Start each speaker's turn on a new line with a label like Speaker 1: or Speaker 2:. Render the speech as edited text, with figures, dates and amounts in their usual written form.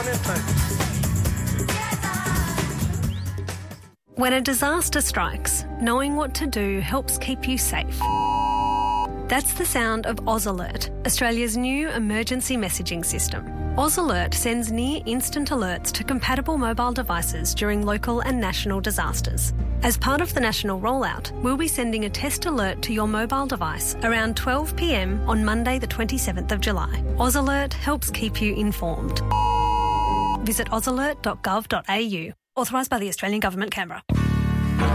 Speaker 1: When a disaster strikes, knowing what to do helps keep you safe. That's the sound of Oz Alert, Australia's new emergency messaging system. Oz Alert sends near-instant alerts to compatible mobile devices during local and national disasters. As part of the national rollout, we'll be sending a test alert to your mobile device around 12 p.m. on Monday the 27th of July. Oz Alert helps keep you informed. Visit ozalert.gov.au. Authorised by the Australian Government, Canberra.